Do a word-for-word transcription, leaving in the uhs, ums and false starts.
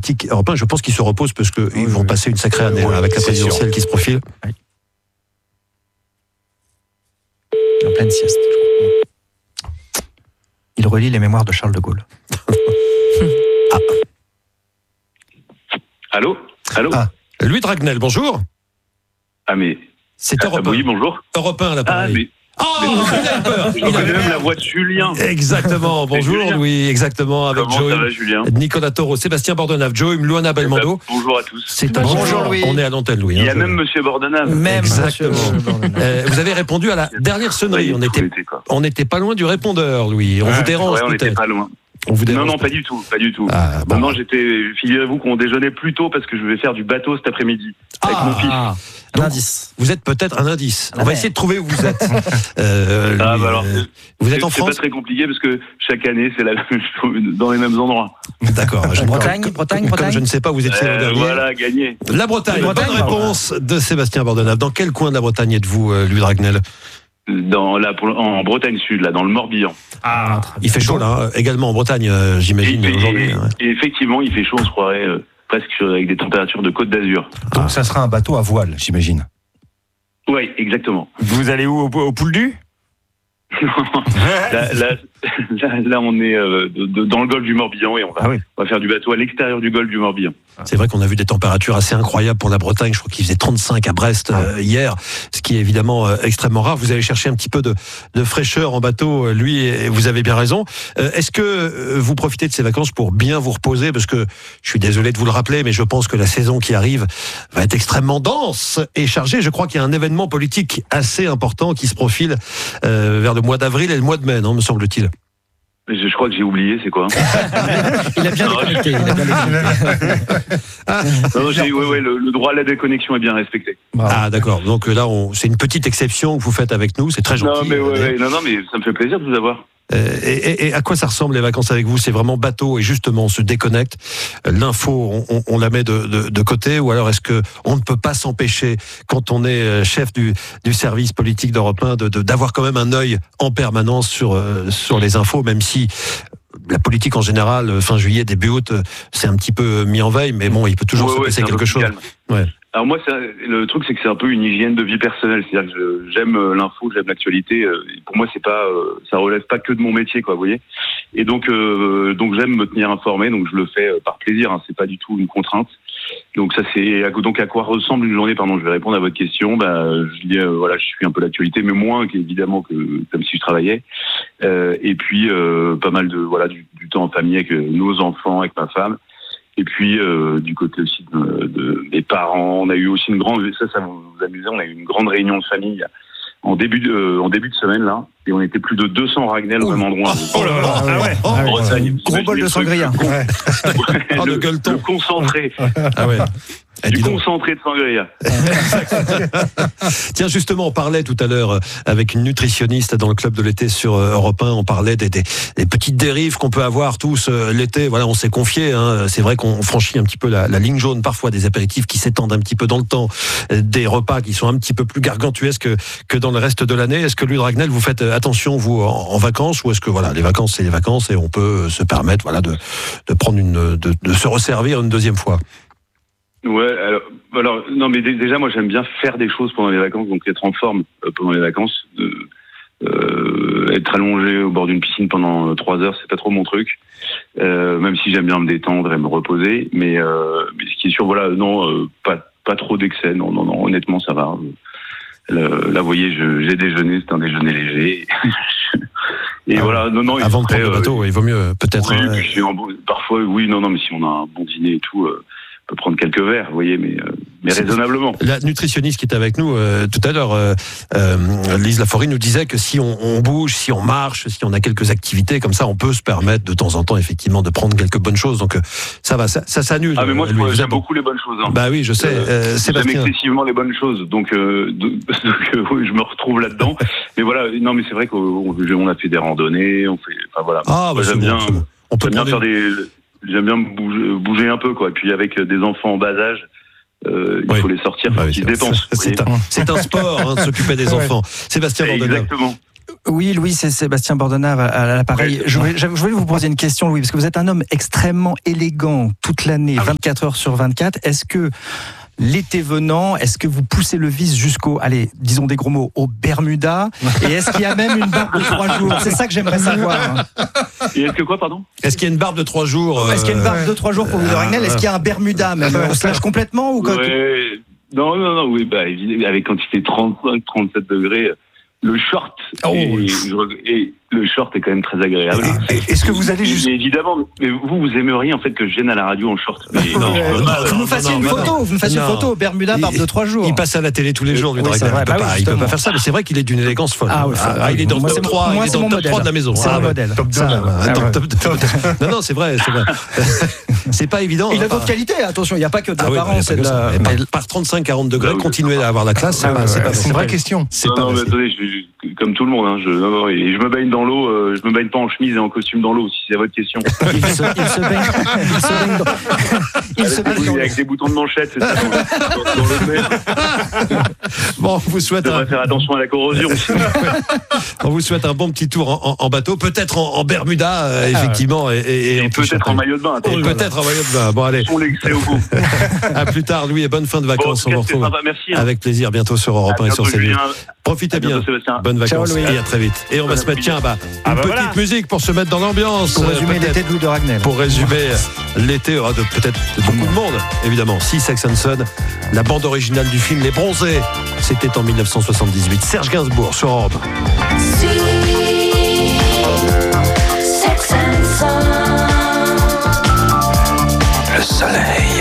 politique européen. Je pense qu'ils se reposent parce qu'ils oui, vont oui. passer une sacrée année oui, avec la présidentielle sûr. qui se profile. Oui. En pleine sieste. Il relit les mémoires de Charles de Gaulle. ah. Allô Allô ah. Louis Dragnel, bonjour. Ah mais... C'est Europe un. Oui, bonjour. Europe un, là, pareil. Ah, mais... Oh, il a peur. Il a même la voix de Julien. Exactement. Bonjour, Julien. Louis. Exactement. Avec Comment Joe, ça va, Julien Nicolas Taureau, Sébastien Bordenave, Joe, Luana Belmondo. Ben, bonjour à tous. C'est un bonjour, Louis. On est à l'antenne, Louis. Il y a hein, même Monsieur Bordenave. Même. Exactement. euh, vous avez répondu à la dernière sonnerie. On était, on n'était pas loin du répondeur, Louis. On ouais, vous dérange ouais, on peut-être. n'était pas loin. On vous dérange non, non, peut-être. pas du tout, pas du tout. Ah, bon. Maintenant, j'étais, figurez-vous qu'on déjeunait plus tôt parce que je vais faire du bateau cet après-midi avec ah, mon fils. Ah, un Donc, indice. Vous êtes peut-être un indice. Ah, On va ouais. essayer de trouver où vous êtes. euh, ah, lui, bah alors, euh, vous êtes en France. C'est pas très compliqué parce que chaque année, c'est la même chose, dans les mêmes endroits. D'accord. Je, Bretagne, comme, Bretagne, comme, Bretagne. Comme je ne sais pas, vous étiez euh, le dernier. Voilà, gagné. La Bretagne. Bretagne, Bonne réponse de Sébastien Bordenave. Dans quel coin de la Bretagne êtes-vous, euh, Louis Dragnel? Dans la, en Bretagne Sud, là, dans le Morbihan. Ah, il fait chaud là, hein, également en Bretagne, euh, j'imagine, et, aujourd'hui. Et, ouais. et effectivement, il fait chaud, on se croirait euh, presque avec des températures de Côte d'Azur. Donc ah. ça sera un bateau à voile, j'imagine. Oui, exactement. Vous allez où, au, au Pouldu? là, là, là, là, on est euh, de, de, dans le golfe du Morbihan et on va, ah oui. on va faire du bateau à l'extérieur du golfe du Morbihan. C'est vrai qu'on a vu des températures assez incroyables pour la Bretagne. Je crois qu'il faisait trente-cinq à Brest euh, hier, ce qui est évidemment euh, extrêmement rare. Vous allez chercher un petit peu de, de fraîcheur en bateau, euh, lui, et vous avez bien raison. Euh, est-ce que euh, vous profitez de ces vacances pour bien vous reposer? Parce que je suis désolé de vous le rappeler, mais je pense que la saison qui arrive va être extrêmement dense et chargée. Je crois qu'il y a un événement politique assez important qui se profile euh, vers le mois d'avril et le mois de mai, non, me semble-t-il. Je, je crois que j'ai oublié, c'est quoi? Il a bien déconnecté. Il a bien déconnecté. ah, non, j'ai, ouais, ouais, le, le droit à la déconnexion est bien respecté. Bravo. Ah d'accord, donc là on, c'est une petite exception que vous faites avec nous, c'est très gentil. Non mais, ouais, ouais, non, non, mais ça me fait plaisir de vous avoir. Euh, et, et, et à quoi ça ressemble les vacances avec vous? C'est vraiment bateau et justement on se déconnecte. L'info, on, on, on la met de, de, de côté, ou alors est-ce que on ne peut pas s'empêcher, quand on est chef du, du service politique d'Europe un, de, de, d'avoir quand même un œil en permanence sur, euh, sur les infos, même si la politique en général, fin juillet, début août, c'est un petit peu mis en veille, mais bon, il peut toujours ouais, se ouais, passer quelque chose. Ouais. Alors moi, c'est, le truc, c'est que c'est un peu une hygiène de vie personnelle. C'est-à-dire que je, j'aime l'info, j'aime l'actualité. Pour moi, c'est pas, ça relève pas que de mon métier, quoi, vous voyez. Et donc, euh, donc j'aime me tenir informé. Donc je le fais par plaisir. Hein, c'est pas du tout une contrainte. Donc ça, c'est donc à quoi ressemble une journée. Pardon, je vais répondre à votre question. Bah, je dis, euh, voilà, je suis un peu l'actualité, mais moins qu'évidemment que comme si je travaillais. Euh, et puis euh, pas mal de voilà du, du temps en famille avec nos enfants, avec ma femme. Et puis euh, du côté aussi de, de mes parents, on a eu aussi une grande, ça, ça vous amusez, on a eu une grande réunion de famille en début de, euh, en début de semaine là, et on était plus de deux cents Ragnel au même endroit. Oh là là, ah ouais. En Bretagne, gros bol de sangria. Ouais. Oh, le, le gueuleton. Le concentré. Ah ouais. Eh, du concentré de sangria. Tiens, justement, on parlait tout à l'heure avec une nutritionniste dans le club de l'été sur Europe un. On parlait des, des, des petites dérives qu'on peut avoir tous l'été. Voilà, on s'est confié. Hein. C'est vrai qu'on franchit un petit peu la, la ligne jaune parfois, des apéritifs qui s'étendent un petit peu dans le temps, des repas qui sont un petit peu plus gargantuesques que, que dans le reste de l'année. Est-ce que Louis Dragnel, vous faites attention vous en, en vacances, ou est-ce que voilà, les vacances c'est les vacances et on peut se permettre voilà de, de prendre une, de, de se resservir une deuxième fois? Ouais, alors, alors non mais d- déjà moi j'aime bien faire des choses pendant les vacances, donc être en forme euh, pendant les vacances, euh, euh, être allongé au bord d'une piscine pendant trois heures, c'est pas trop mon truc. Euh, même si j'aime bien me détendre et me reposer, mais, euh, mais ce qui est sûr, voilà, non, euh, pas pas trop d'excès, non, non, non, honnêtement ça va. Le, là, vous voyez, je, j'ai déjeuné, c'est un déjeuner léger. Et ah, voilà, non, non. Avant de prendre le bateau, euh, il vaut mieux peut-être. Oui, hein, puis si en, parfois, oui, non, non, mais si on a un bon dîner et tout. Euh, peut prendre quelques verres, vous voyez, mais, euh, mais raisonnablement. La nutritionniste qui était avec nous euh, tout à l'heure, euh, euh, Lise Laforie, nous disait que si on, on bouge, si on marche, si on a quelques activités comme ça, on peut se permettre de temps en temps, effectivement, de prendre quelques bonnes choses. Donc euh, ça va, ça, ça s'annule. Ah mais moi, lui, je, j'aime bon. beaucoup les bonnes choses. Hein. Bah oui, je sais. Euh, euh, Sébastien. J'aime excessivement les bonnes choses, donc, euh, donc euh, oui, je me retrouve là-dedans. Mais voilà, non, mais c'est vrai qu'on on a fait des randonnées, on fait, enfin voilà. Ah bah j'aime c'est bien, bon, c'est bon. On peut j'aime bien faire des. J'aime bien bouger, bouger un peu, quoi. Et puis avec des enfants en bas âge, euh, il oui. faut les sortir, bah, faut oui, qu'ils se dépensent. C'est, c'est, un, c'est un sport, hein, de s'opcuper des enfants. Sébastien Bordenave. Exactement. Oui, Louis, c'est Sébastien Bordonnat à l'appareil. Je voulais, je voulais vous poser une question, Louis, parce que vous êtes un homme extrêmement élégant toute l'année, vingt-quatre heures sur vingt-quatre. Est-ce que l'été venant, est-ce que vous poussez le vice jusqu'au, allez, disons des gros mots, au Bermuda? Et est-ce qu'il y a même une barbe de trois jours? C'est ça que j'aimerais savoir. Et est-ce que quoi, pardon? Est-ce qu'il y a une barbe de trois jours euh... Est-ce qu'il y a une barbe de trois jours pour vous de Ragnel? Est-ce qu'il y a un Bermuda même? On se lâche complètement ou quoi? Ouais. Non, non, non, oui, bah, avec quand il fait trente-cinq, trente-sept degrés, le short, oh. et, et le short est quand même très agréable. Est-ce que vous allez juste... Mais évidemment, mais vous, vous aimeriez en fait que je vienne à la radio en short. Mais non, non, euh, non, vous non, nous fassiez non, une non, photo, non. vous nous fassiez une Non. photo, Bermuda, barbe de trois jours. Il passe à la télé tous les jours, lui, Oui, Dragnel. vrai. Il peut Bah pas, oui, il peut justement. pas faire ça, mais c'est vrai qu'il est d'une élégance folle. Ah, oui, Ah, il est dans le moi, top c'est trois, moi, il est c'est dans mon le top modèle. trois de la maison. C'est Ah, mon ouais. modèle. Top Ça, deux, ouais. Ah, Ah, top, ouais. top, top, top. Non, non, c'est vrai, c'est vrai. C'est pas évident. Il a hein. d'autres qualités, attention, il n'y a pas que de Ah oui, l'apparence. bah, il y a pas que ça. Mais par- par trente-cinq à quarante degrés, Ah oui. continuer à avoir la classe, c'est Ah pas, ouais, c'est ouais, pas C'est une c'est vraie pas- question. C'est non, pas non, mais facile. attendez, je, je- comme tout le monde, hein, je, non, non, et je me baigne dans l'eau, euh, je me baigne pas en chemise et en costume dans l'eau, si c'est votre question. Il se, il se baigne, il se baigne dans, il se Avec, baigne dans- avec des boutons de manchette, c'est ça, dans, dans, dans le nez. Bon, on vous souhaite Je un, devrais faire attention à la corrosion. on vous souhaite un bon petit tour en, en- en bateau, peut-être en, en Bermuda, euh, effectivement, et, et, Et en peut-être t-shirt. en maillot de bain. Et Attention. peut-être en maillot de bain. Bon, allez, On l'excès au bout. à plus tard, Louis, et bonne fin de Bon, en vacances. tout On cas, vous c'était retrouve sympa. Merci. hein. avec plaisir bientôt sur Europe À un et sur bientôt, C N News. Julien. Profitez À bientôt, bien. Sébastien. Bonnes Ciao, vacances Louis. et à très vite. Et on va Bon se mettre, tiens, bah, Ah une bah petite voilà. musique pour se mettre dans l'ambiance. Pour euh, résumer peut-être. l'été de Louis de Ragnel. Pour résumer l'été aura de peut-être de beaucoup de monde, évidemment. Six Sex and Son, la bande originale du film Les Bronzés, c'était en mille neuf cent soixante-dix-huit. Serge Gainsbourg sur Europe. Sex and Son. Le soleil.